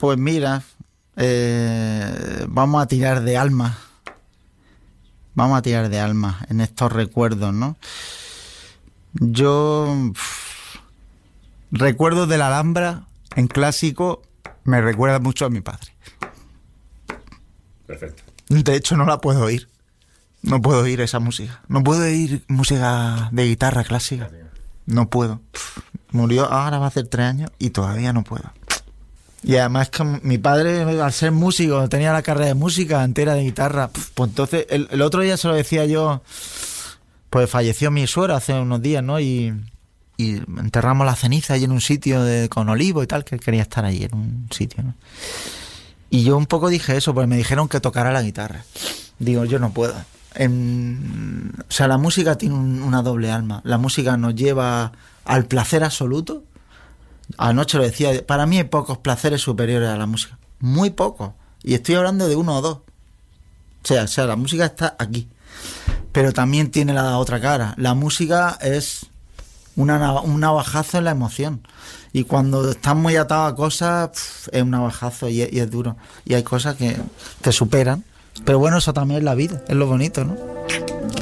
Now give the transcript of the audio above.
Pues mira, vamos a tirar de alma. Vamos a tirar de alma en estos recuerdos, ¿no? Yo... recuerdos de la Alhambra en clásico me recuerda mucho a mi padre. Perfecto. De hecho, no la puedo oír. No puedo oír esa música. No puedo oír música de guitarra clásica. No puedo. Murió, ahora va a hacer 3 años y todavía no puedo. Y además que mi padre, al ser músico, tenía la carrera de música entera de guitarra. Pues entonces, el otro día se lo decía yo, pues falleció mi suegro hace unos días, ¿no? Y enterramos la ceniza allí en un sitio con olivo y tal, que quería estar allí en un sitio, ¿no? Y yo un poco dije eso, pues me dijeron que tocara la guitarra. Digo, yo no puedo. O sea, la música tiene una doble alma. La música nos lleva al placer absoluto. Anoche lo decía, para mí hay pocos placeres superiores a la música. Muy pocos. Y estoy hablando de 1 o 2. O sea, la música está aquí. Pero también tiene la otra cara. La música es un navajazo en la emoción. Y cuando estás muy atado a cosas, es un navajazo y es duro. Y hay cosas que te superan. Pero bueno, eso también es la vida, es lo bonito, ¿no?